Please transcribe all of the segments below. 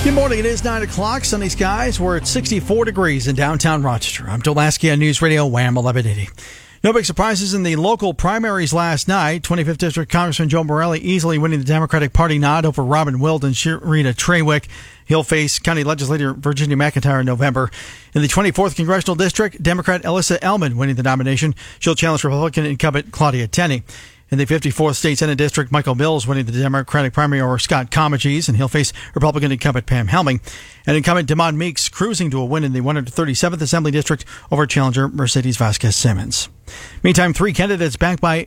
Good morning. It is 9 o'clock. Sunny skies. We're at 64 degrees in downtown Rochester. I'm Joe Lasky on News Radio Wham 1180. No big surprises in the local primaries last night. 25th District Congressman Joe Morelli easily winning the Democratic Party nod over Robin Wild and Sharita Trawick. He'll face County Legislator Virginia McIntyre in November. In the 24th Congressional District, Democrat Alyssa Ellman winning the nomination. She'll challenge Republican incumbent Claudia Tenney. In the 54th State Senate District, Michael Mills winning the Democratic primary over Scott Comegys, and he'll face Republican incumbent Pam Helming. And incumbent Demond Meeks cruising to a win in the 137th Assembly District over challenger Mercedes Vasquez-Simmons. Meantime, three candidates backed by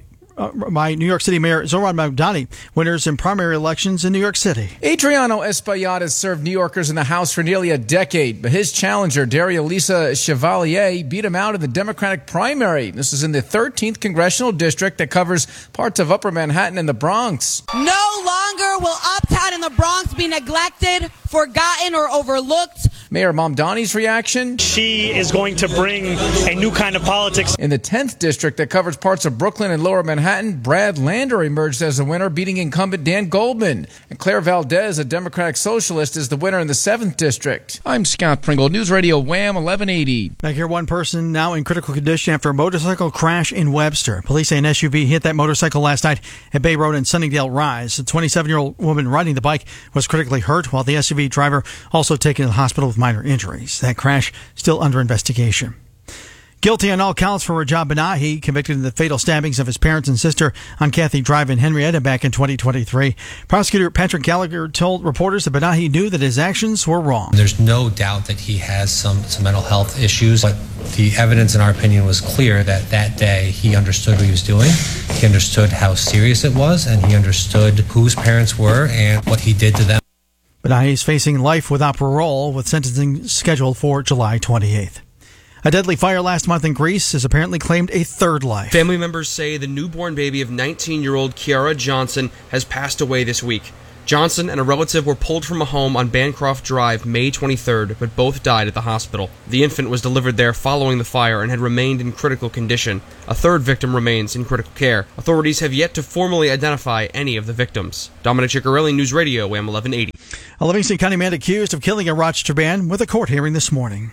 New York City Mayor Zohran Mamdani, winners in primary elections in New York City. Adriano Espaillat has served New Yorkers in the House for nearly a decade, but his challenger, Daria-Lisa Chevalier, beat him out in the Democratic primary. This is in the 13th Congressional District that covers parts of Upper Manhattan and the Bronx. No longer will Uptown and the Bronx be neglected, forgotten, or overlooked. Mayor Mamdani's reaction? She is going to bring a new kind of politics. In the 10th District that covers parts of Brooklyn and Lower Manhattan, Brad Lander emerged as the winner, beating incumbent Dan Goldman. And Claire Valdez, a Democratic Socialist, is the winner in the 7th District. I'm Scott Pringle, News Radio Wham 1180. Back here, one person now in critical condition after a motorcycle crash in Webster. Police say an SUV hit that motorcycle last night at Bay Road and Sunningdale Rise. A 27-year-old woman riding the bike was critically hurt, while the SUV driver also taken to the hospital with minor injuries. That crash still under investigation. Guilty on all counts for Rajab Benahi, convicted in the fatal stabbings of his parents and sister on Kathy Drive in Henrietta back in 2023. Prosecutor Patrick Gallagher told reporters that Benahi knew that his actions were wrong. There's no doubt that he has some mental health issues, but the evidence, in our opinion, was clear that day he understood what he was doing. He understood how serious it was, and he understood whose parents were and what he did to them. Benahi is facing life without parole, with sentencing scheduled for July 28th. A deadly fire last month in Greece has apparently claimed a third life. Family members say the newborn baby of 19-year-old Kiara Johnson has passed away this week. Johnson and a relative were pulled from a home on Bancroft Drive May 23rd, but both died at the hospital. The infant was delivered there following the fire and had remained in critical condition. A third victim remains in critical care. Authorities have yet to formally identify any of the victims. Dominic Ciccarelli, News Radio, Wham 1180. A Livingston County man accused of killing a Rochester man with a court hearing this morning.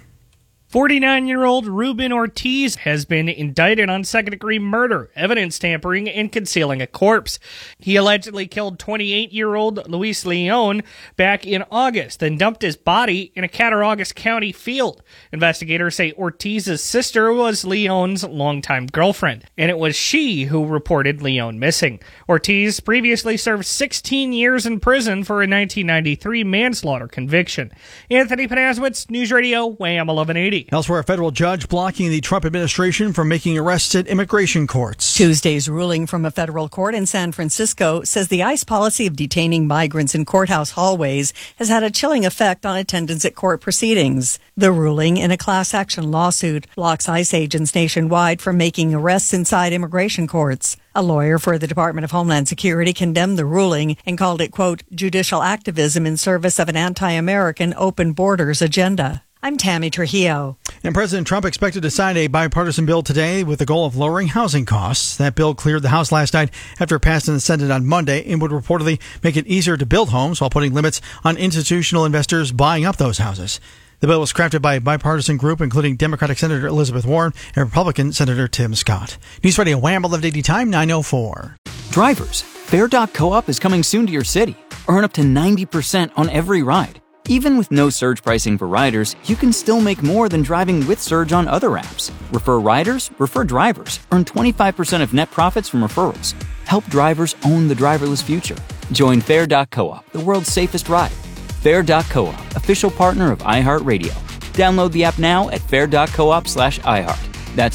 49-year-old Ruben Ortiz has been indicted on second-degree murder, evidence tampering, and concealing a corpse. He allegedly killed 28-year-old Luis Leon back in August, then dumped his body in a Cattaraugus County field. Investigators say Ortiz's sister was Leon's longtime girlfriend, and it was she who reported Leon missing. Ortiz previously served 16 years in prison for a 1993 manslaughter conviction. Anthony Panaswitz, News Radio, Wham 1180. Elsewhere, a federal judge blocking the Trump administration from making arrests at immigration courts. Tuesday's ruling from a federal court in San Francisco says the ICE policy of detaining migrants in courthouse hallways has had a chilling effect on attendance at court proceedings. The ruling, in a class action lawsuit, blocks ICE agents nationwide from making arrests inside immigration courts. A lawyer for the Department of Homeland Security condemned the ruling and called it, quote, judicial activism in service of an anti-American open borders agenda. I'm Tammy Trujillo. And President Trump expected to sign a bipartisan bill today with the goal of lowering housing costs. That bill cleared the House last night after it passed in the Senate on Monday and would reportedly make it easier to build homes while putting limits on institutional investors buying up those houses. The bill was crafted by a bipartisan group, including Democratic Senator Elizabeth Warren and Republican Senator Tim Scott. News Radio Wham 1180 time 9:04. Drivers, Fair.coop is coming soon to your city. Earn up to 90% on every ride. Even with no surge pricing for riders, you can still make more than driving with surge on other apps. Refer riders, refer drivers. Earn 25% of net profits from referrals. Help drivers own the driverless future. Join Fair.coop, the world's safest ride. Fair.coop, official partner of iHeartRadio. Download the app now at fair.coop/iHeart. That's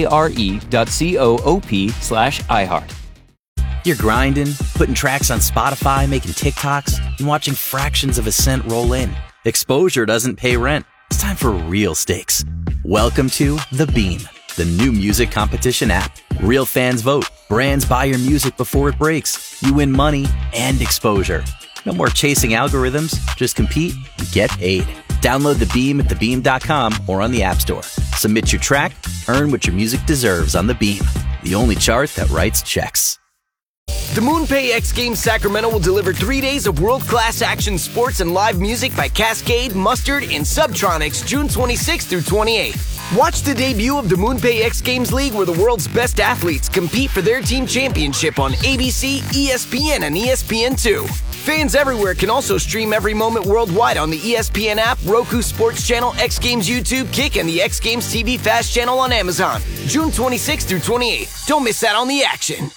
FARE.coop/iHeart. You're grinding, putting tracks on Spotify, making TikToks, and watching fractions of a cent roll in. Exposure doesn't pay rent. It's time for real stakes. Welcome to The Beam, the new music competition app. Real fans vote. Brands buy your music before it breaks. You win money and exposure. No more chasing algorithms. Just compete and get paid. Download The Beam at thebeam.com or on the App Store. Submit your track, earn what your music deserves on The Beam, the only chart that writes checks. The MoonPay X Games Sacramento will deliver 3 days of world-class action sports and live music by Cascade, Mustard, and Subtronics June 26th through 28th. Watch the debut of the MoonPay X Games League where the world's best athletes compete for their team championship on ABC, ESPN, and ESPN2. Fans everywhere can also stream every moment worldwide on the ESPN app, Roku Sports Channel, X Games YouTube, Kick, and the X Games TV Fast Channel on Amazon. June 26th through 28th. Don't miss out on the action.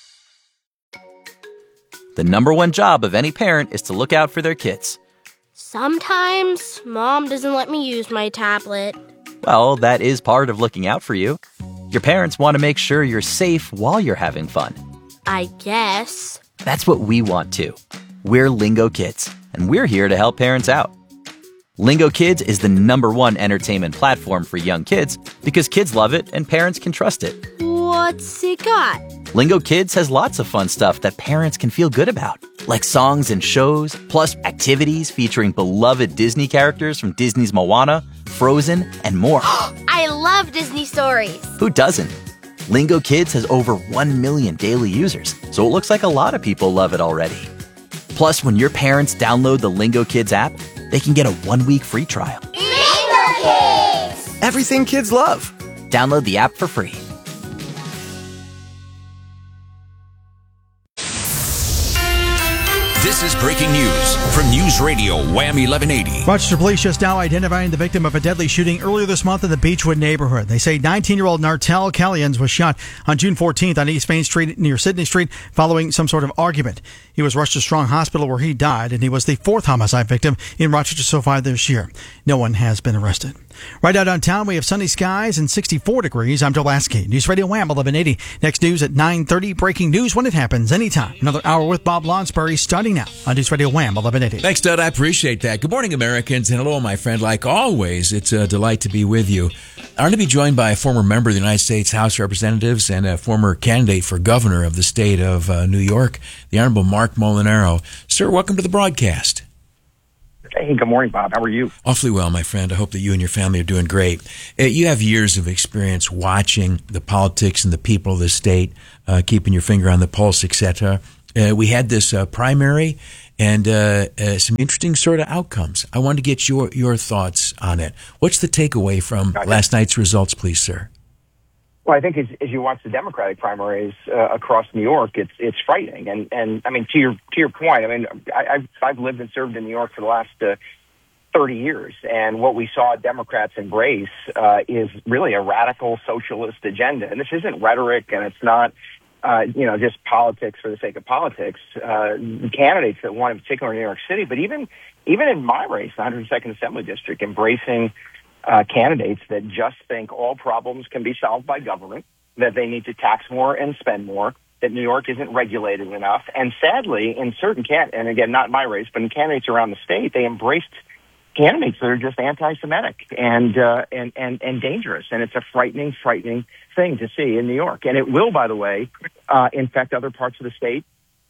The number one job of any parent is to look out for their kids. Sometimes Mom doesn't let me use my tablet. Well, that is part of looking out for you. Your parents want to make sure you're safe while you're having fun. I guess. That's what we want too. We're Lingo Kids, and we're here to help parents out. Lingo Kids is the number one entertainment platform for young kids because kids love it and parents can trust it. What's it got? Lingo Kids has lots of fun stuff that parents can feel good about, like songs and shows, plus activities featuring beloved Disney characters from Disney's Moana, Frozen, and more. I love Disney stories. Who doesn't? Lingo Kids has over 1 million daily users, so it looks like a lot of people love it already. Plus, when your parents download the Lingo Kids app, they can get a 1-week free trial. Lingo Kids! Everything kids love. Download the app for free. This is breaking news from News Radio Wham 1180. Rochester police just now identifying the victim of a deadly shooting earlier this month in the Beechwood neighborhood. They say 19-year-old Nartel Callions was shot on June 14th on East Main Street near Sydney Street following some sort of argument. He was rushed to Strong Hospital where he died, and he was the 4th homicide victim in Rochester so far this year. No one has been arrested. Right now downtown, we have sunny skies and 64 degrees. I'm Joe Lasky. News Radio Wham 1180. Next news at 9:30. Breaking news when it happens, anytime. Another hour with Bob Lonsbury starting now on News Radio Wham 1180. Thanks, Dud. I appreciate that. Good morning, Americans, and hello, my friend. Like always, it's a delight to be with you. I'm going to be joined by a former member of the United States House of Representatives and a former candidate for governor of the state of New York, the Honorable Mark Molinaro. Sir, welcome to the broadcast. Hey, good morning, Bob. How are you? Awfully well, my friend. I hope that you and your family are doing great. You have years of experience watching the politics and the people of the state, keeping your finger on the pulse, etc. We had this primary and some interesting sort of outcomes. I wanted to get your thoughts on it. What's the takeaway from last night's results, please, sir? Well, I think as you watch the Democratic primaries across New York, it's frightening. And I mean, to your point, I mean, I've lived and served in New York for the last 30 years, and what we saw Democrats embrace is really a radical socialist agenda. And this isn't rhetoric, and it's not just politics for the sake of politics. Candidates that won, in particular in New York City, but even in my race, the 102nd Assembly District, embracing candidates that just think all problems can be solved by government, that they need to tax more and spend more, that New York isn't regulated enough. And sadly, in certain and again, not my race, but in candidates around the state, they embraced candidates that are just anti-Semitic and dangerous. And it's a frightening thing to see in New York. And it will, by the way, infect other parts of the state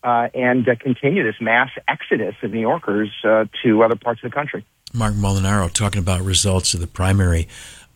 and continue this mass exodus of New Yorkers to other parts of the country. Mark Molinaro talking about results of the primary.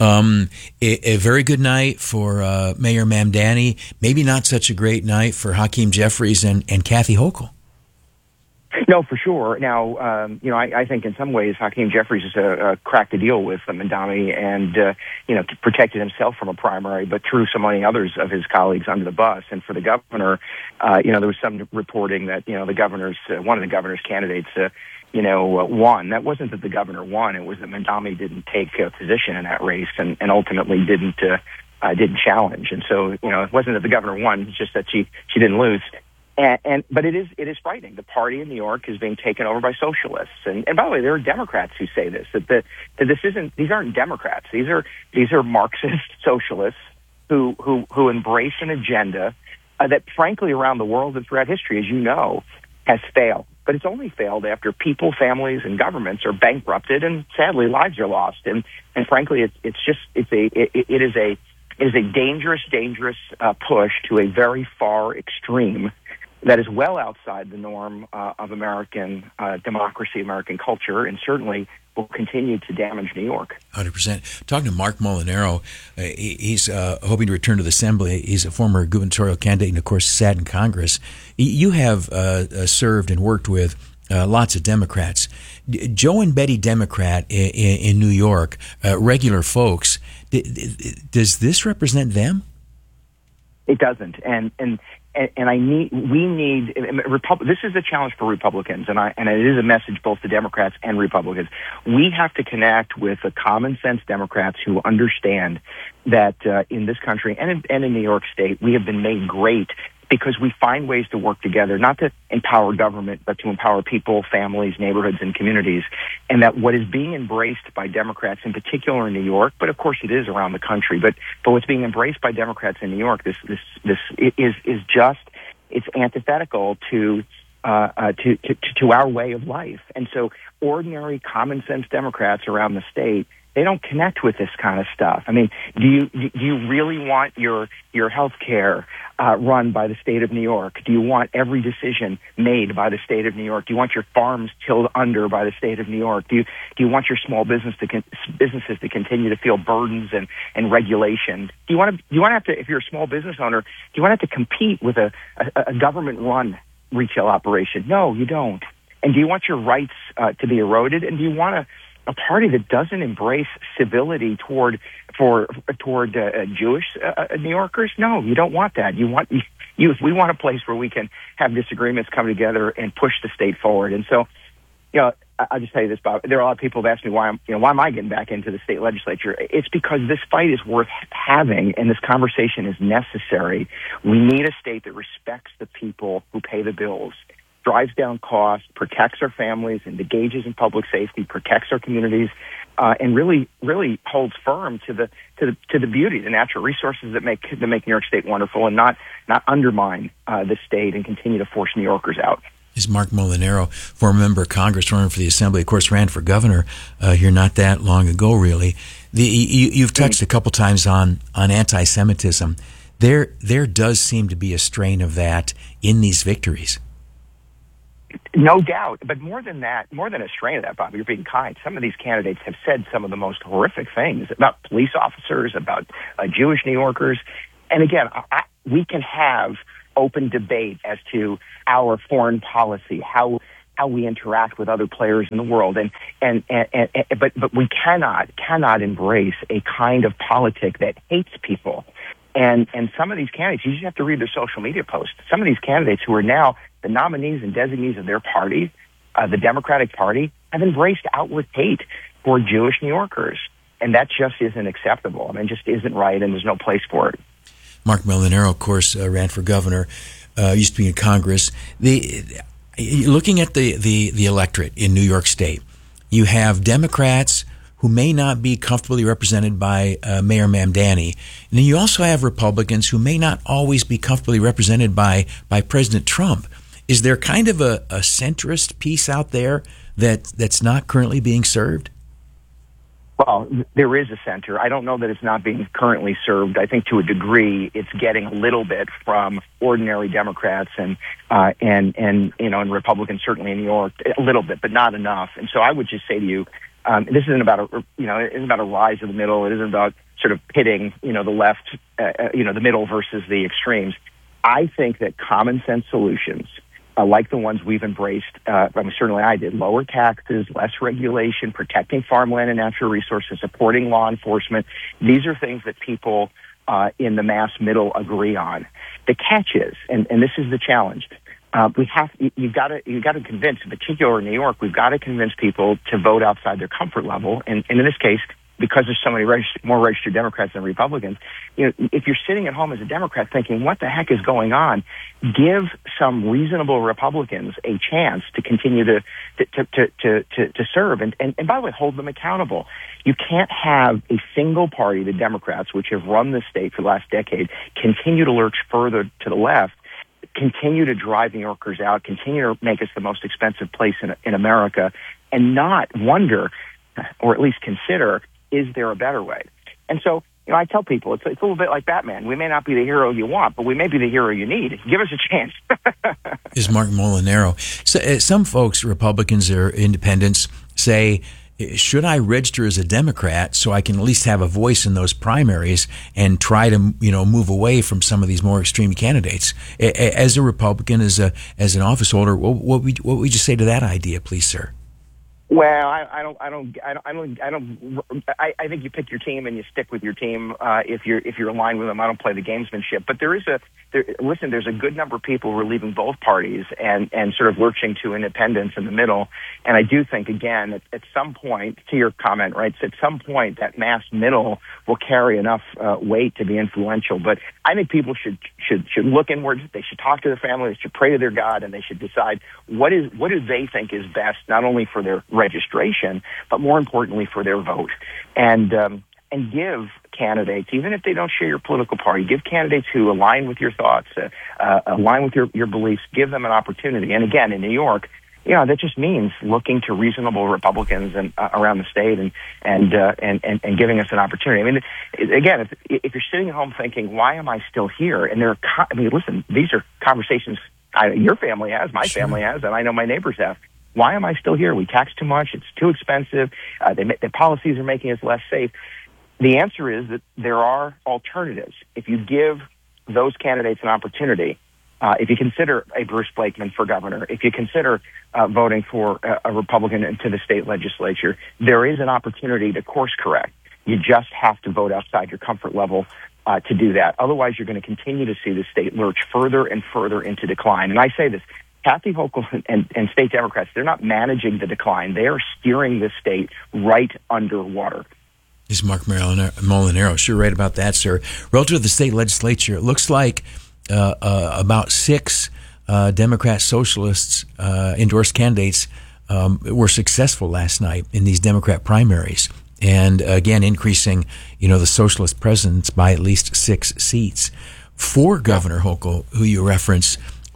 A very good night for Mayor Mamdani. Maybe not such a great night for Hakeem Jeffries and Kathy Hochul. No, for sure. Now, I think in some ways Hakeem Jeffries has cracked a deal with Mamdani and, protected himself from a primary, but threw so many others of his colleagues under the bus. And for the governor, there was some reporting that, one of the governor's candidates, won. That wasn't that the governor won. It was that Mamdani didn't take a position in that race and ultimately didn't challenge. And so, it wasn't that the governor won. It's just that she didn't lose. But it is frightening. The party in New York is being taken over by socialists. And by the way, there are Democrats who say this, that these aren't Democrats. These are Marxist socialists who embrace an agenda that frankly around the world and throughout history, as you know, has failed. But it's only failed after people, families, and governments are bankrupted, and sadly, lives are lost. And frankly, it is a dangerous push to a very far extreme that is well outside the norm of American democracy, American culture, and certainly will continue to damage New York. 100%. Talking to Mark Molinaro, he's hoping to return to the Assembly. He's a former gubernatorial candidate and, of course, sat in Congress. You have served and worked with lots of Democrats. Joe and Betty Democrat in New York, regular folks, does this represent them? It doesn't, and we need this is a challenge for Republicans, and it is a message both to Democrats and Republicans. We have to connect with the common sense Democrats who understand that in this country and in New York State, we have been made great because we find ways to work together, not to empower government, but to empower people, families, neighborhoods, and communities. And that what is being embraced by Democrats, in particular in New York, but of course it is around the country, but what's being embraced by Democrats in New York, this is just, it's antithetical to our way of life. And so ordinary common sense Democrats around the state, they don't connect with this kind of stuff. I mean, do you really want your health care run by the state of New York? Do you want every decision made by the state of New York? Do you want your farms tilled under by the state of New York? Do you want your small businesses to continue to feel burdens and regulation? Do you want to have to, if you're a small business owner, do you want to have to compete with a government-run retail operation? No, you don't. And do you want your rights to be eroded? And do you want a party that doesn't embrace civility toward Jewish New Yorkers? No, you don't want that. We want a place where we can have disagreements, come together, and push the state forward. And so, I'll just tell you this, Bob. There are a lot of people that ask me why am I getting back into the state legislature? It's because this fight is worth having, and this conversation is necessary. We need a state that respects the people who pay the bills, drives down costs, protects our families, and engages in public safety, protects our communities, and really holds firm to the beauty, the natural resources that make New York State wonderful, and not undermine the state and continue to force New Yorkers out. Is Mark Molinaro, former member of Congress, running for the Assembly, of course, ran for governor here not that long ago, really. You've touched a couple times on anti-Semitism. There does seem to be a strain of that in these victories. No doubt. But more than a strain of that, Bob, you're being kind. Some of these candidates have said some of the most horrific things about police officers, about Jewish New Yorkers. And again, we can have open debate as to our foreign policy, how we interact with other players in the world, but we cannot embrace a kind of politic that hates people. And some of these candidates, you just have to read their social media posts. Some of these candidates who are now the nominees and designees of their party, the Democratic Party, have embraced outward hate for Jewish New Yorkers. And that just isn't acceptable. I mean, it just isn't right, and there's no place for it. Mark Molinaro, of course, ran for governor, used to be in Congress. Looking at the electorate in New York State, you have Democrats who may not be comfortably represented by Mayor Mamdani. And then you also have Republicans who may not always be comfortably represented by President Trump. Is there kind of a centrist piece out there that's not currently being served? Well, there is a center. I don't know that it's not being currently served. I think to a degree it's getting a little bit from ordinary Democrats and Republicans, certainly in New York, a little bit, but not enough. And so I would just say to you, this isn't about it isn't about a rise of the middle. It isn't about sort of pitting, the left, the middle versus the extremes. I think that common sense solutions, like the ones we've embraced, certainly I did, lower taxes, less regulation, protecting farmland and natural resources, supporting law enforcement. These are things that people in the mass middle agree on. The catch is, and this is the challenge, you've got to convince, in particular in New York, we've got to convince people to vote outside their comfort level. And in this case, because there's so many more registered Democrats than Republicans, if you're sitting at home as a Democrat thinking, what the heck is going on? Give some reasonable Republicans a chance to continue to serve. And by the way, hold them accountable. You can't have a single party, the Democrats, which have run the state for the last decade, continue to lurch further to the left, continue to drive New Yorkers out, continue to make us the most expensive place in America, and not wonder, or at least consider, is there a better way? And so I tell people it's a little bit like Batman. We may not be the hero you want, but we may be the hero you need. Give us a chance. Is Mark Molinaro. So, some folks, Republicans or independents, say, should I register as a Democrat so I can at least have a voice in those primaries and try to, move away from some of these more extreme candidates? As a Republican, as an office holder, what would you say to that idea, please, sir? Well, I think you pick your team and you stick with your team if you're aligned with them. I don't play the gamesmanship, but there's a good number of people who are leaving both parties and sort of lurching to independence in the middle. And I do think, again, at some point, to your comment, right, at some point that mass middle will carry enough weight to be influential. But I think people should look inwards. They should talk to their families, should pray to their God, and they should decide what do they think is best, not only for their registration, but more importantly for their vote. And give candidates, even if they don't share your political party, give candidates who align with your thoughts, align with your beliefs, give them an opportunity. And again, in New York, that just means looking to reasonable Republicans and around the state and giving us an opportunity. I mean, again, if you're sitting at home thinking, why am I still here? And listen, these are conversations your family has, my family has, and I know my neighbors have. Why am I still here? We tax too much. It's too expensive. The policies are making us less safe. The answer is that there are alternatives. If you give those candidates an opportunity, if you consider a Bruce Blakeman for governor, if you consider voting for a Republican into the state legislature, there is an opportunity to course correct. You just have to vote outside your comfort level to do that. Otherwise, you're going to continue to see the state lurch further and further into decline. And I say this, Kathy Hochul and state Democrats, they're not managing the decline. They are steering this state right underwater. Is Mark Molinaro. Sure, right about that, sir. Relative to the state legislature, it looks like about 6 Democrat socialists endorsed candidates were successful last night in these Democrat primaries. And again, increasing, the socialist presence by at least 6 seats. For Governor Hochul, who you reference,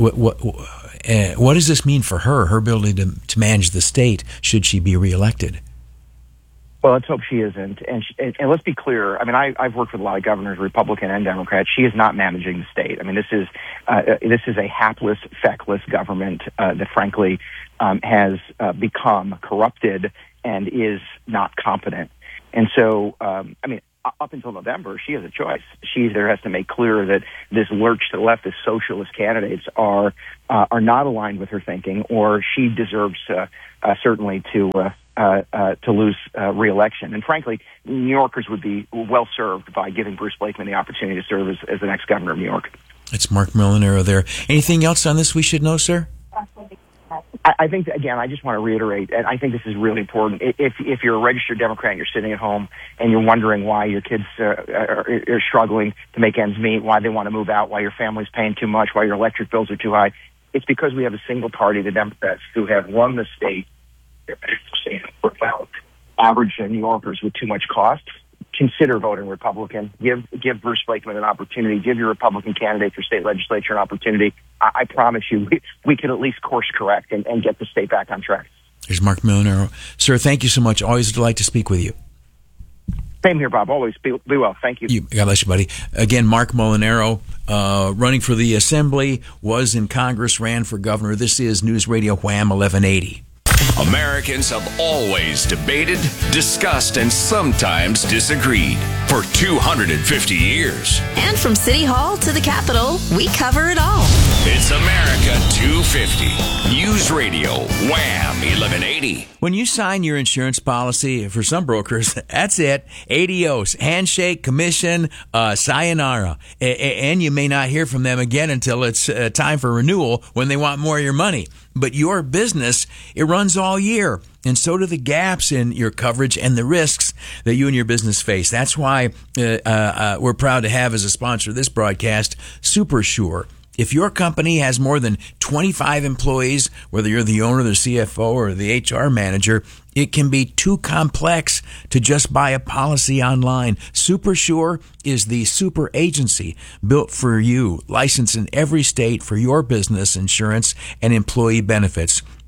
what does this mean for her ability to manage the state should she be reelected? Well, let's hope she isn't. And let's be clear. I mean, I've worked with a lot of governors, Republican and Democrat. She is not managing the state. I mean, this is a hapless, feckless government that, frankly, has become corrupted and is not competent. And so, up until November, she has a choice. She either has to make clear that this lurch to the left, this socialist candidates are not aligned with her thinking, or she deserves certainly to lose re-election. And frankly, New Yorkers would be well served by giving Bruce Blakeman the opportunity to serve as the next governor of New York. It's Mark Molinaro there. Anything else on this we should know, sir? I think, again, I just want to reiterate, and I think this is really important. If you're a registered Democrat and you're sitting at home and you're wondering why your kids are struggling to make ends meet, why they want to move out, why your family's paying too much, why your electric bills are too high, it's because we have a single party, the Democrats, who have run the state without average New Yorkers with too much cost. Consider voting Republican. Give Bruce Blakeman an opportunity. Give your Republican candidate for state legislature an opportunity. I promise you, we can at least course correct and get the state back on track. Here's Mark Molinaro. Sir, thank you so much. Always a delight to speak with you. Same here, Bob. Always be well. Thank you. God bless you, buddy. Again, Mark Molinaro, running for the Assembly, was in Congress, ran for governor. This is News Radio Wham 1180. Americans have always debated, discussed, and sometimes disagreed for 250 years. And from City Hall to the Capitol, we cover it all. It's America 250. News Radio Wham 1180. When you sign your insurance policy, for some brokers, that's it. Adios. Handshake, commission, sayonara. And you may not hear from them again until it's time for renewal when they want more of your money. But your business, it runs all year. And so do the gaps in your coverage and the risks that you and your business face. That's why we're proud to have as a sponsor of this broadcast, SuperSure. If your company has more than 25 employees, whether you're the owner, the CFO, or the HR manager, it can be too complex to just buy a policy online. SuperSure is the super agency built for you, licensed in every state for your business insurance and employee benefits.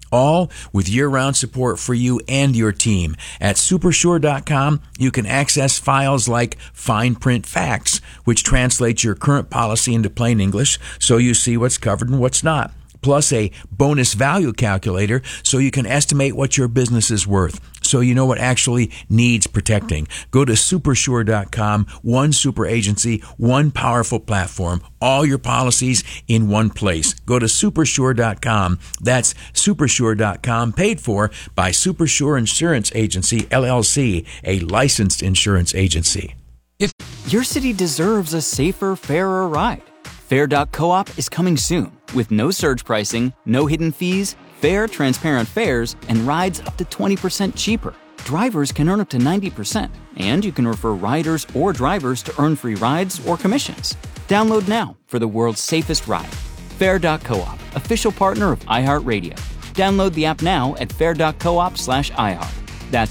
all with year-round support for you and your team. At Supersure.com, you can access files like fine print facts, which translates your current policy into plain English so you see what's covered and what's not. Plus a bonus value calculator so you can estimate what your business is worth, so you know what actually needs protecting. Go to Supersure.com, one super agency, one powerful platform, all your policies in one place. Go to Supersure.com. That's Supersure.com, paid for by Supersure Insurance Agency, LLC, a licensed insurance agency. If your city deserves a safer, fairer ride, Fair.coop is coming soon with no surge pricing, no hidden fees, fair, transparent fares, and rides up to 20% cheaper. Drivers can earn up to 90%, and you can refer riders or drivers to earn free rides or commissions. Download now for the world's safest ride. Fair.coop, official partner of iHeartRadio. Download the app now at fair.coop/iHeart. That's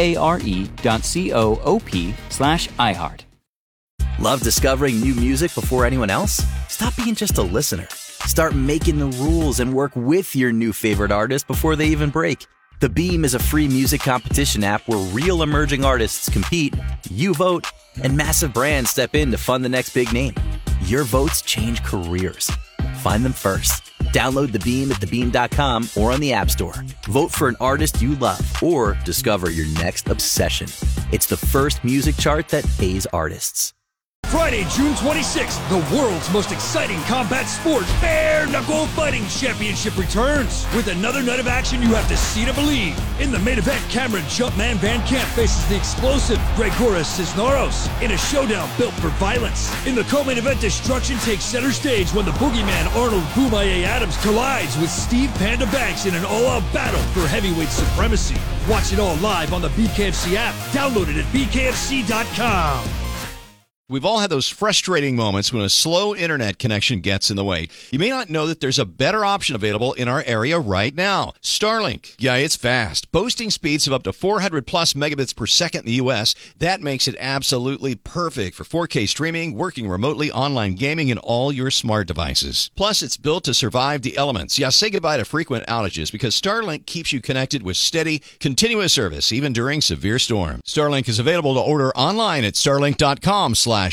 FARE.coop/iHeart. Love discovering new music before anyone else? Stop being just a listener. Start making the rules and work with your new favorite artist before they even break. The Beam is a free music competition app where real emerging artists compete, you vote, and massive brands step in to fund the next big name. Your votes change careers. Find them first. Download The Beam at thebeam.com or on the App Store. Vote for an artist you love or discover your next obsession. It's the first music chart that pays artists. Friday, June 26th, the world's most exciting combat sport, Bare Knuckle Fighting Championship returns with another night of action you have to see to believe. In the main event, Cameron Jumpman Van Camp faces the explosive Gregoras Cisneros in a showdown built for violence. In the co-main event, destruction takes center stage when the boogeyman Arnold Boomaye Adams collides with Steve Panda Banks in an all-out battle for heavyweight supremacy. Watch it all live on the BKFC app. Download it at bkfc.com. We've all had those frustrating moments when a slow internet connection gets in the way. You may not know that there's a better option available in our area right now. Starlink. Yeah, it's fast. Boasting speeds of up to 400 plus megabits per second in the U.S. That makes it absolutely perfect for 4K streaming, working remotely, online gaming, and all your smart devices. Plus, it's built to survive the elements. Yeah, say goodbye to frequent outages because Starlink keeps you connected with steady, continuous service, even during severe storms. Starlink is available to order online at starlink.com/radio.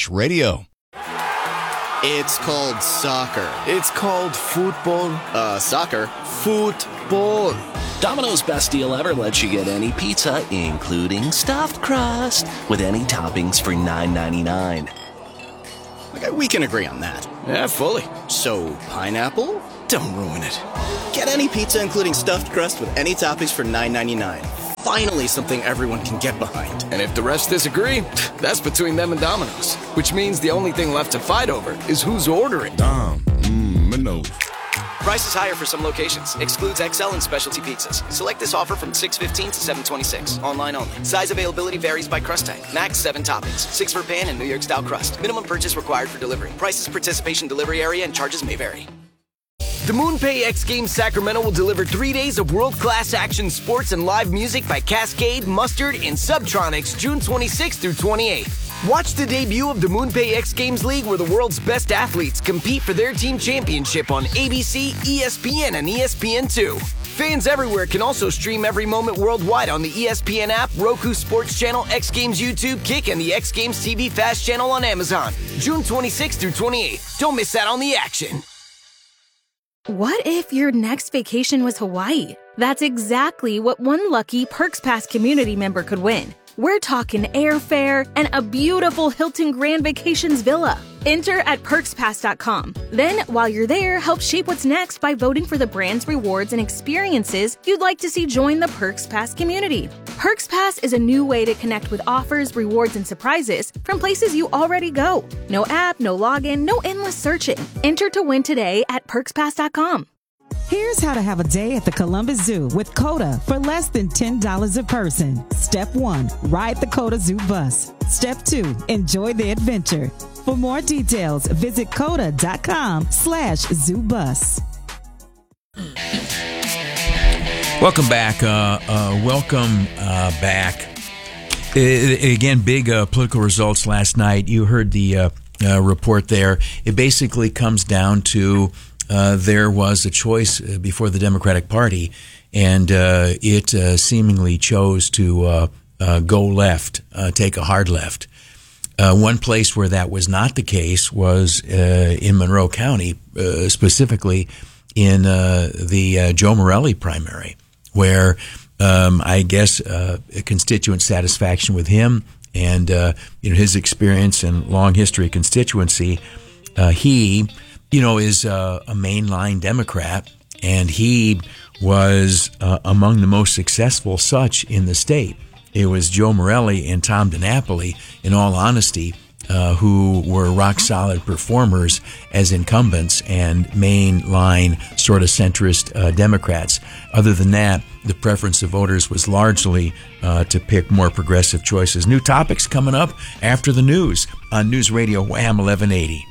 It's called soccer. It's called football. Soccer. Football. Domino's best deal ever lets you get any pizza, including stuffed crust, with any toppings for $9.99. Okay, we can agree on that. Yeah, fully. So, pineapple? Don't ruin it. Get any pizza, including stuffed crust, with any toppings for $9.99. Finally, something everyone can get behind. And if the rest disagree, that's between them and Domino's. Which means the only thing left to fight over is who's ordering. Domino's. Price is higher for some locations. Excludes XL and specialty pizzas. Select this offer from 6/15 to 7/26. Online only. Size availability varies by crust type. Max 7 toppings. 6 for pan and New York style crust. Minimum purchase required for delivery. Prices, participation, delivery area, and charges may vary. The MoonPay X Games Sacramento will deliver 3 days of world-class action sports and live music by Cascade, Mustard, and Subtronics June 26th through 28th. Watch the debut of the MoonPay X Games League where the world's best athletes compete for their team championship on ABC, ESPN, and ESPN2. Fans everywhere can also stream every moment worldwide on the ESPN app, Roku Sports Channel, X Games YouTube, Kick, and the X Games TV Fast Channel on Amazon. June 26th through 28th. Don't miss out on the action. What if your next vacation was Hawaii? That's exactly what one lucky Perks Pass community member could win. We're talking airfare and a beautiful Hilton Grand Vacations villa. Enter at perkspass.com. Then, while you're there, help shape what's next by voting for the brands, rewards, and experiences you'd like to see join the Perks Pass community. Perks Pass is a new way to connect with offers, rewards, and surprises from places you already go. No app, no login, no endless searching. Enter to win today at perkspass.com. Here's how to have a day at the Columbus Zoo with COTA for less than $10 a person. Step 1, ride the COTA Zoo bus. Step 2, enjoy the adventure. For more details, visit COTA.com/zoobus. Welcome back. Welcome back. Again, big political results last night. You heard the report there. It basically comes down to there was a choice before the Democratic Party, and it seemingly chose to go left, take a hard left. One place where that was not the case was in Monroe County, specifically in the Joe Morelli primary, where I guess constituent satisfaction with him and his experience and long history of constituency. He, is a mainline Democrat, and he was among the most successful such in the state. It was Joe Morelli and Tom DiNapoli, in all honesty, who were rock-solid performers as incumbents and mainline sort of centrist Democrats. Other than that, the preference of voters was largely to pick more progressive choices. New topics coming up after the news on News Radio Wham 1180.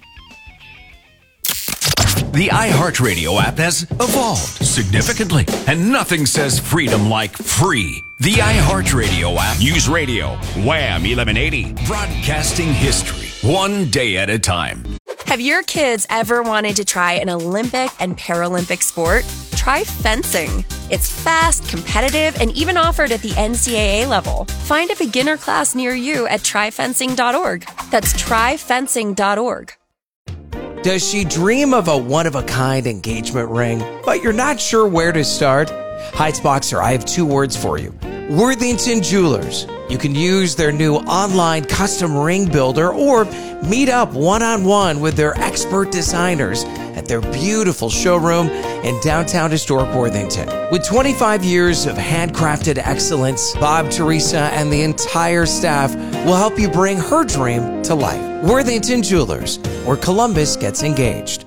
The iHeartRadio app has evolved significantly, and nothing says freedom like free. The iHeartRadio app. News Radio, Wham 1180. Broadcasting history, one day at a time. Have your kids ever wanted to try an Olympic and Paralympic sport? Try fencing. It's fast, competitive, and even offered at the NCAA level. Find a beginner class near you at tryfencing.org. That's tryfencing.org. Does she dream of a one-of-a-kind engagement ring, but you're not sure where to start? Heights Boxer, I have two words for you. Worthington Jewelers. You can use their new online custom ring builder or meet up one-on-one with their expert designers at their beautiful showroom in downtown historic Worthington. With 25 years of handcrafted excellence, Bob, Teresa, and the entire staff will help you bring her dream to life. Worthington Jewelers, where Columbus gets engaged.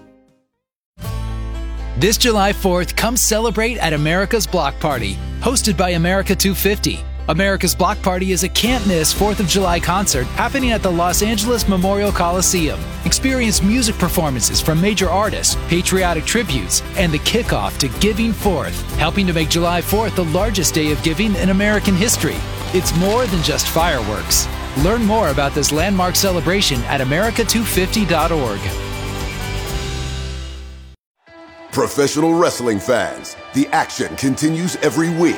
This July 4th, come celebrate at America's Block Party, hosted by America 250. America's Block Party is a can't-miss 4th of July concert happening at the Los Angeles Memorial Coliseum. Experience music performances from major artists, patriotic tributes, and the kickoff to Giving Forth, helping to make July 4th the largest day of giving in American history. It's more than just fireworks. Learn more about this landmark celebration at america250.org. Professional wrestling fans, the action continues every week.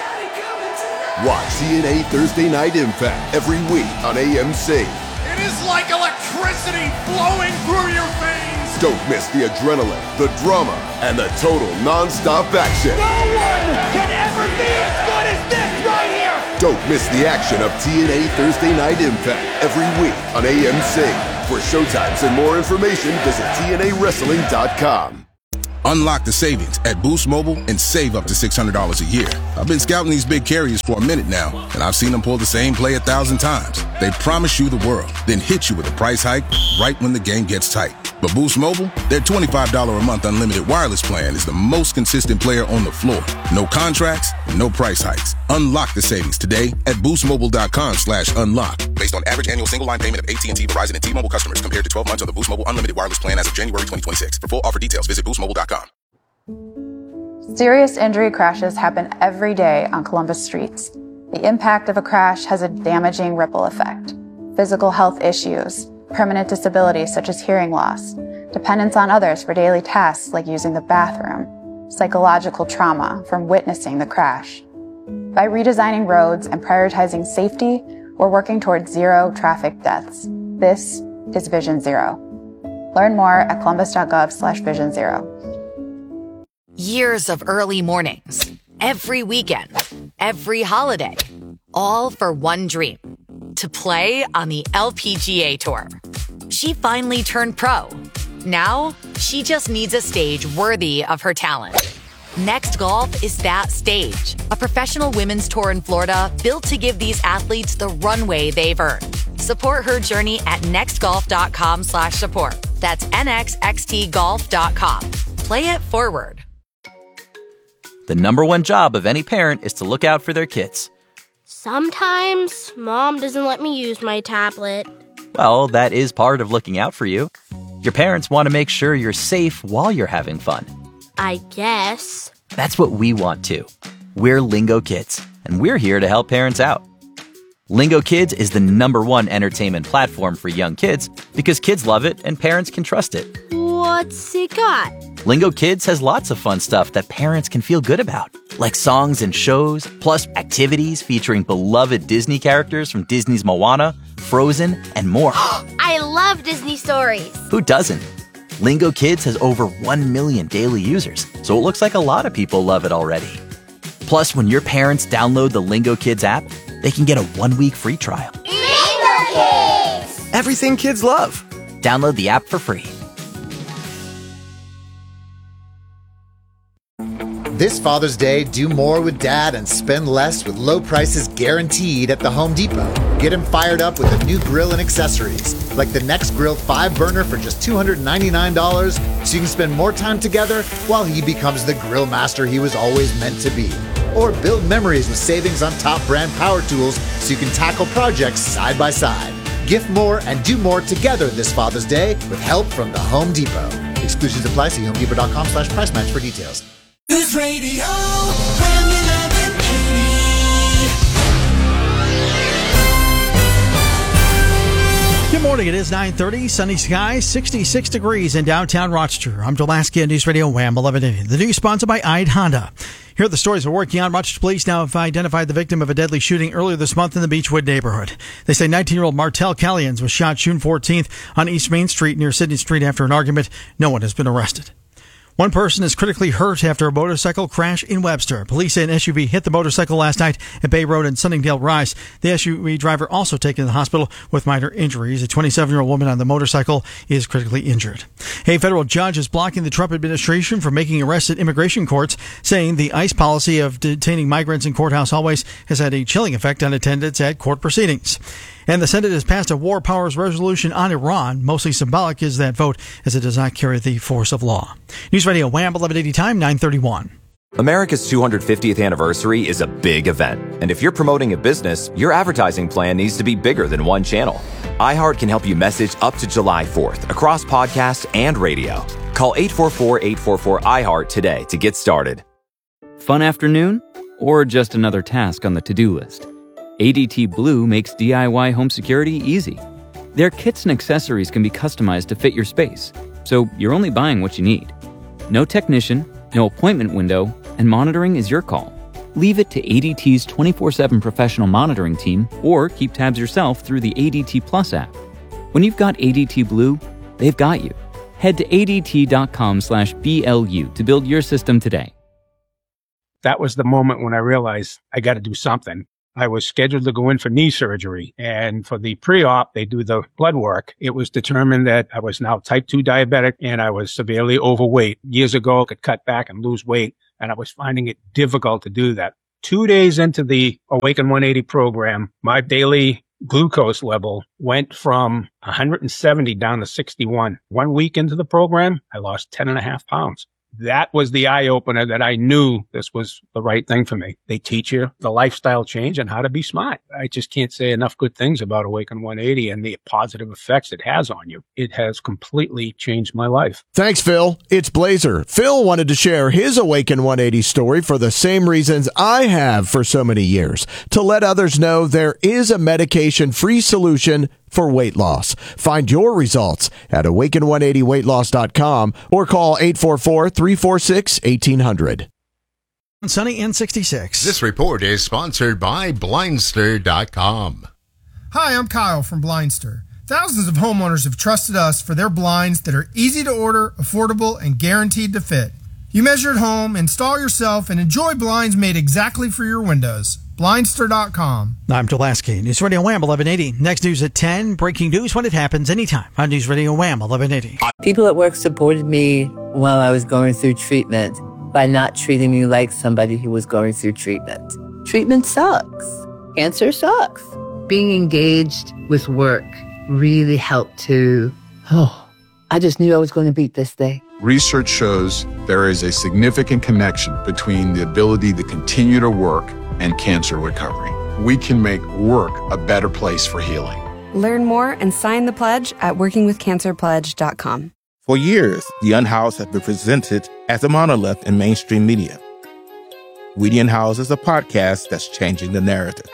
Watch TNA Thursday Night Impact every week on AMC. It is like electricity flowing through your veins. Don't miss the adrenaline, the drama, and the total non-stop action. No one can ever be as good as this right here. Don't miss the action of TNA Thursday Night Impact every week on AMC. For showtimes and more information, visit TNAWrestling.com. Unlock the savings at Boost Mobile and save up to $600 a year. I've been scouting these big carriers for a minute now, and I've seen them pull the same play 1,000 times. They promise you the world, then hit you with a price hike right when the game gets tight. But Boost Mobile, their $25 a month unlimited wireless plan is the most consistent player on the floor. No contracts, no price hikes. Unlock the savings today at boostmobile.com/unlock. Based on average annual single line payment of AT&T, Verizon, and T-Mobile customers compared to 12 months on the Boost Mobile unlimited wireless plan as of January 2026. For full offer details, visit boostmobile.com. Serious injury crashes happen every day on Columbus streets. The impact of a crash has a damaging ripple effect. Physical health issues, permanent disabilities such as hearing loss, dependence on others for daily tasks like using the bathroom, psychological trauma from witnessing the crash. By redesigning roads and prioritizing safety, we're working towards zero traffic deaths. This is Vision Zero. Learn more at columbus.gov/Vision Zero. Years of early mornings, every weekend, every holiday, all for one dream, to play on the LPGA Tour. She finally turned pro. Now, she just needs a stage worthy of her talent. Next Golf is that stage, a professional women's tour in Florida built to give these athletes the runway they've earned. Support her journey at nextgolf.com/support. That's nxxtgolf.com. Play it forward. The number one job of any parent is to look out for their kids. Sometimes Mom doesn't let me use my tablet. Well, that is part of looking out for you. Your parents want to make sure you're safe while you're having fun. I guess. That's what we want too. We're Lingo Kids, and we're here to help parents out. Lingo Kids is the #1 entertainment platform for young kids because kids love it and parents can trust it. What's it got? Lingo Kids has lots of fun stuff that parents can feel good about, like songs and shows, plus activities featuring beloved Disney characters from Disney's Moana, Frozen, and more. I love Disney stories. Who doesn't? Lingo Kids has over 1 million daily users, so it looks like a lot of people love it already. Plus, when your parents download the Lingo Kids app, they can get a 1-week free trial. Lingo Kids! Everything kids love. Download the app for free. This Father's Day, do more with Dad and spend less with low prices guaranteed at the Home Depot. Get him fired up with a new grill and accessories, like the Next Grill 5-burner for just $299, so you can spend more time together while he becomes the grill master he was always meant to be. Or build memories with savings on top brand power tools so you can tackle projects side by side. Gift more and do more together this Father's Day with help from the Home Depot. Exclusions apply. See HomeDepot.com/price match for details. News Radio, Wham 1180. Good morning. It is 9:30. Sunny skies, 66 degrees in downtown Rochester. I'm Dulaski at News Radio Wham 1180. The news sponsored by Ide Honda. Here are the stories we're working on. Rochester police now have identified the victim of a deadly shooting earlier this month in the Beechwood neighborhood. They say 19-year-old Martell Callians was shot June 14th on East Main Street near Sydney Street after an argument. No one has been arrested. One person is critically hurt after a motorcycle crash in Webster. Police say an SUV hit the motorcycle last night at Bay Road and Sunningdale Rise. The SUV driver also taken to the hospital with minor injuries. A 27-year-old woman on the motorcycle is critically injured. A federal judge is blocking the Trump administration from making arrests at immigration courts, saying the ICE policy of detaining migrants in courthouse hallways has had a chilling effect on attendance at court proceedings. And the Senate has passed a war powers resolution on Iran. Mostly symbolic is that vote, as it does not carry the force of law. News Radio Wham 1180 time, 9:31. America's 250th anniversary is a big event. And if you're promoting a business, your advertising plan needs to be bigger than one channel. iHeart can help you message up to July 4th across podcasts and radio. Call 844-844-iHeart today to get started. Fun afternoon? Or just another task on the to-do list? ADT Blue makes DIY home security easy. Their kits and accessories can be customized to fit your space, so you're only buying what you need. No technician, no appointment window, and monitoring is your call. Leave it to ADT's 24/7 professional monitoring team, or keep tabs yourself through the ADT Plus app. When you've got ADT Blue, they've got you. Head to ADT.com/BLU to build your system today. That was the moment when I realized I got to do something. I was scheduled to go in for knee surgery, and for the pre-op, they do the blood work. It was determined that I was now type 2 diabetic and I was severely overweight. Years ago, I could cut back and lose weight, and I was finding it difficult to do that. 2 days into the Awaken 180 program, my daily glucose level went from 170 down to 61. 1 week into the program, I lost 10.5 pounds. That was the eye-opener that I knew this was the right thing for me. They teach you the lifestyle change and how to be smart. I just can't say enough good things about Awaken 180 and the positive effects it has on you. It has completely changed my life. Thanks, Phil. It's Blazer. Phil wanted to share his Awaken 180 story for the same reasons I have for so many years, to let others know there is a medication-free solution for weight loss. Find your results at awaken180weightloss.com or call 844-346-1800. Sunny and 66. This report is sponsored by Blindster.com. Hi, I'm Kyle from Blindster. Thousands of homeowners have trusted us for their blinds that are easy to order, affordable, and guaranteed to fit. You measure at home, install yourself, and enjoy blinds made exactly for your windows. Blindster.com. I'm Dulaski. News Radio Wham 1180. Next news at 10. Breaking news when it happens anytime on News Radio Wham 1180. People at work supported me while I was going through treatment by not treating me like somebody who was going through treatment. Treatment sucks. Cancer sucks. Being engaged with work really helped to, I just knew I was going to beat this thing. Research shows there is a significant connection between the ability to continue to work and cancer recovery. We can make work a better place for healing. Learn more and sign the pledge at workingwithcancerpledge.com. For years, The Unhoused has been presented as a monolith in mainstream media. We the Unhoused is a podcast that's changing the narrative.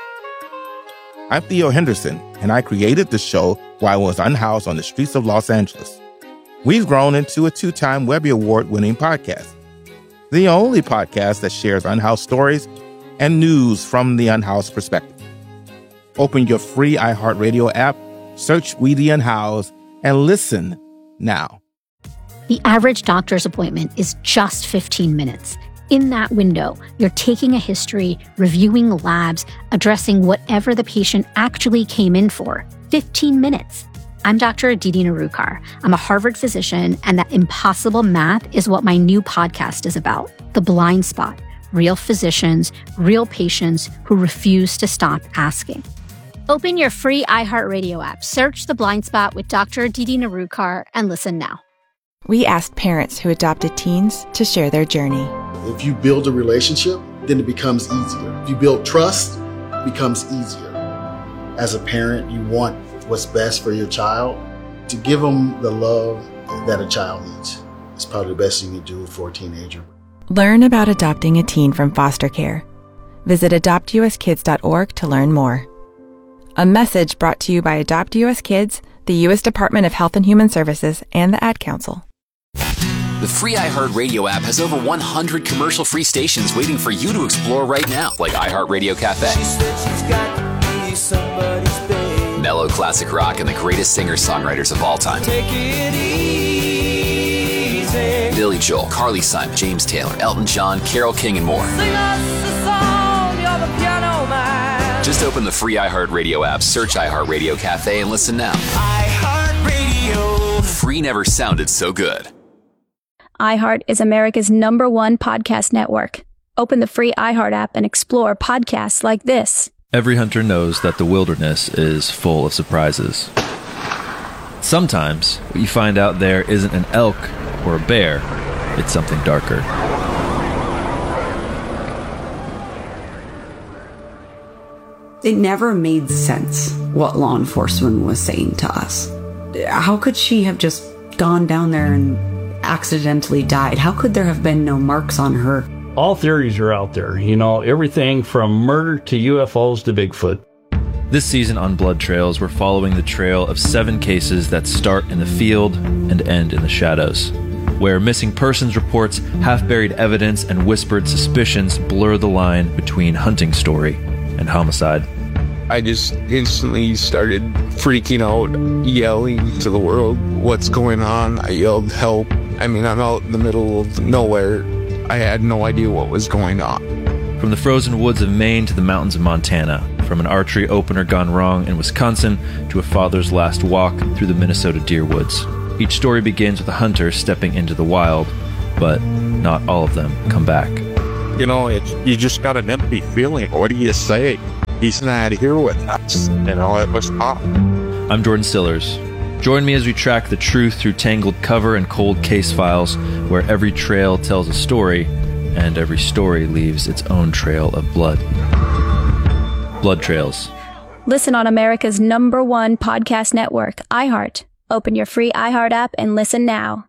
I'm Theo Henderson, and I created the show while I was unhoused on the streets of Los Angeles. We've grown into a 2-time Webby Award-winning podcast. The only podcast that shares unhoused stories and news from the unhoused perspective. Open your free iHeartRadio app, search We the Unhoused, and listen now. The average doctor's appointment is just 15 minutes. In that window, you're taking a history, reviewing labs, addressing whatever the patient actually came in for. 15 minutes. I'm Dr. Aditi Narukar. I'm a Harvard physician, and that impossible math is what my new podcast is about. The Blind Spot. Real physicians, real patients who refuse to stop asking. Open your free iHeartRadio app, search The Blind Spot with Dr. Aditi Narukar, and listen now. We asked parents who adopted teens to share their journey. If you build a relationship, then it becomes easier. If you build trust, it becomes easier. As a parent, you want what's best for your child. To give them the love that a child needs is probably the best thing you can do for a teenager. Learn about adopting a teen from foster care. Visit adoptuskids.org to learn more. A message brought to you by Adopt US Kids, the U.S. Department of Health and Human Services, and the Ad Council. The free iHeartRadio app has over 100 commercial-free stations waiting for you to explore right now, like iHeartRadio Cafe, mellow classic rock, and the greatest singer-songwriters of all time. Take it easy. Billy Joel, Carly Simon, James Taylor, Elton John, Carole King, and more. Sing us a song, you're the piano man. Just open the free iHeartRadio app, search iHeartRadio Cafe, and listen now. iHeartRadio. Free never sounded so good. iHeart is America's #1 podcast network. Open the free iHeart app and explore podcasts like this. Every hunter knows that the wilderness is full of surprises. Sometimes what you find out there isn't an elk or a bear, it's something darker. It never made sense what law enforcement was saying to us. How could she have just gone down there and accidentally died? How could there have been no marks on her? All theories are out there, everything from murder to UFOs to Bigfoot. This season on Blood Trails, we're following the trail of 7 cases that start in the field and end in the shadows, where missing persons reports, half-buried evidence, and whispered suspicions blur the line between hunting story and homicide. I just instantly started freaking out, yelling to the world, "What's going on?" I yelled, "Help." I'm out in the middle of nowhere. I had no idea what was going on. From the frozen woods of Maine to the mountains of Montana, from an archery opener gone wrong in Wisconsin to a father's last walk through the Minnesota deer woods. Each story begins with a hunter stepping into the wild, but not all of them come back. You just got an empty feeling. What do you say? He's not here with us. It was tough. I'm Jordan Stillers. Join me as we track the truth through tangled cover and cold case files, where every trail tells a story, and every story leaves its own trail of blood. Blood Trails. Listen on America's #1 podcast network, iHeart. Open your free iHeart app and listen now.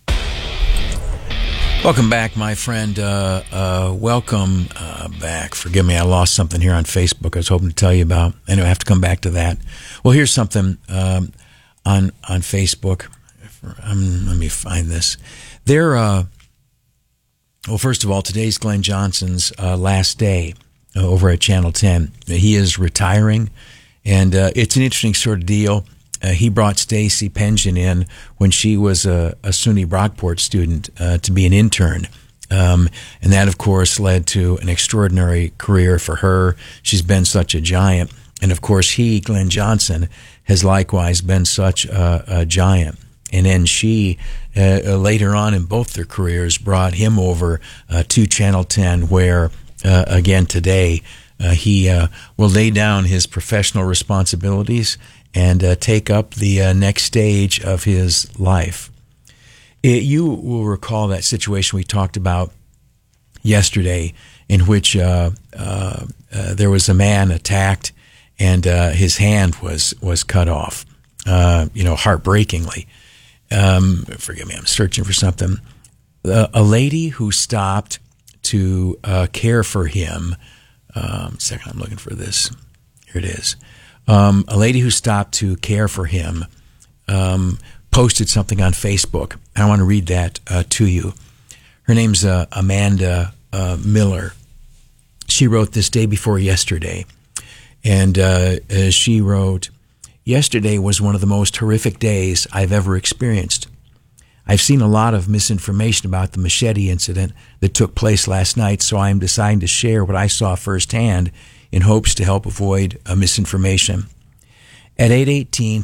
Welcome back, my friend. Welcome back. Forgive me, I lost something here on Facebook I was hoping to tell you about. Anyway, I have to come back to that. Well, here's something on Facebook. Let me find this. Well, first of all, today's Glenn Johnson's last day over at Channel 10. He is retiring, and it's an interesting sort of deal. He brought Stacey Pension in when she was a SUNY Brockport student to be an intern. And that, of course, led to an extraordinary career for her. She's been such a giant. And, of course, he, Glenn Johnson, has likewise been such a giant. And then she, later on in both their careers, brought him over to Channel 10, where, again, today, he will lay down his professional responsibilities and take up the next stage of his life. You will recall that situation we talked about yesterday, in which there was a man attacked and his hand was cut off, heartbreakingly. Forgive me, I'm searching for something. A lady who stopped to care for him. Second, I'm looking for this. Here it is. A lady who stopped to care for him posted something on Facebook. I want to read that to you. Her name's Amanda Miller. She wrote this day before yesterday. And she wrote, "Yesterday was one of the most horrific days I've ever experienced. I've seen a lot of misinformation about the machete incident that took place last night, so I'm deciding to share what I saw firsthand in hopes to help avoid misinformation. At 8:18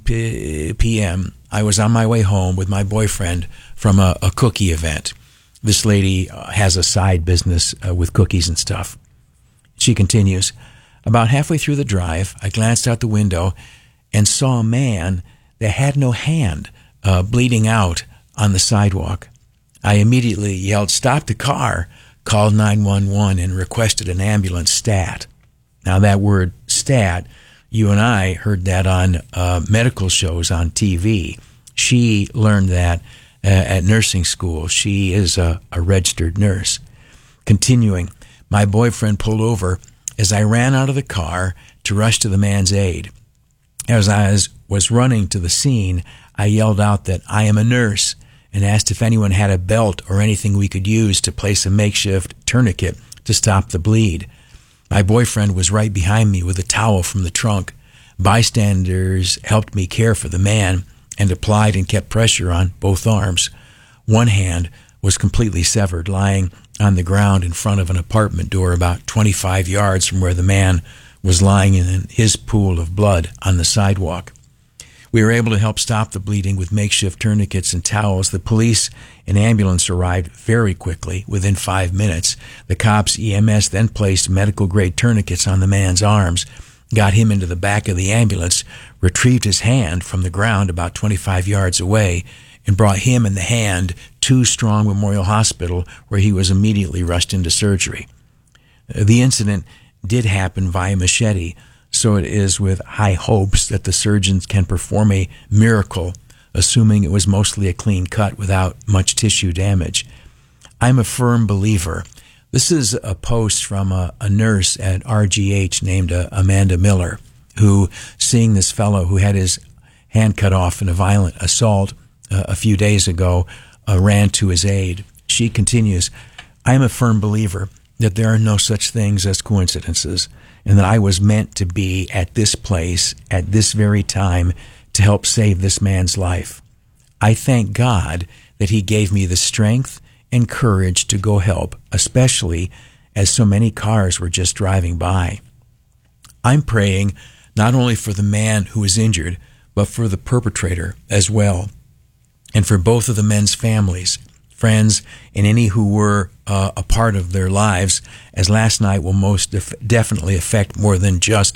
p.m., I was on my way home with my boyfriend from a cookie event. This lady has a side business with cookies and stuff." She continues, "About halfway through the drive, I glanced out the window and saw a man that had no hand bleeding out on the sidewalk. I immediately yelled, 'Stop the car,' called 911 and requested an ambulance stat." Now that word stat, you and I heard that on medical shows on TV. She learned that at nursing school. She is a registered nurse. Continuing, "My boyfriend pulled over as I ran out of the car to rush to the man's aid. As I was running to the scene, I yelled out that I am a nurse and asked if anyone had a belt or anything we could use to place a makeshift tourniquet to stop the bleed. My boyfriend was right behind me with a towel from the trunk. Bystanders helped me care for the man and applied and kept pressure on both arms. One hand was completely severed, lying on the ground in front of an apartment door about 25 yards from where the man was lying in his pool of blood on the sidewalk. We were able to help stop the bleeding with makeshift tourniquets and towels. The police and ambulance arrived very quickly, within 5 minutes. The cops' EMS then placed medical-grade tourniquets on the man's arms, got him into the back of the ambulance, retrieved his hand from the ground about 25 yards away, and brought him and the hand to Strong Memorial Hospital, where he was immediately rushed into surgery. The incident did happen via machete, so it is with high hopes that the surgeons can perform a miracle, assuming it was mostly a clean cut without much tissue damage. I'm a firm believer." This is a post from a nurse at RGH named Amanda Miller, who, seeing this fellow who had his hand cut off in a violent assault a few days ago, ran to his aid. She continues, "I am a firm believer that there are no such things as coincidences, and that I was meant to be at this place at this very time to help save this man's life. I thank God that he gave me the strength and courage to go help, especially as so many cars were just driving by. I'm praying not only for the man who was injured, but for the perpetrator as well, and for both of the men's families, friends, and any who were a part of their lives, as last night will most definitely affect more than just